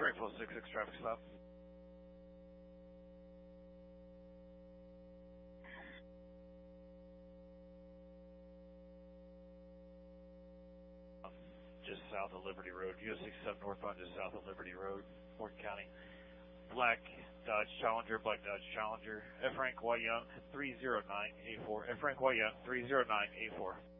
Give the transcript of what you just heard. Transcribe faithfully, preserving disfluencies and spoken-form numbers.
Frank four six six, traffic stop. Just south of Liberty Road, U S sixty-seven northbound, just south of Liberty Road, Morgan County. Black Dodge Challenger, Black Dodge Challenger, F. Frank Y. Young, three zero nine eight four, F. Frank Y. Young, three zero nine eight four.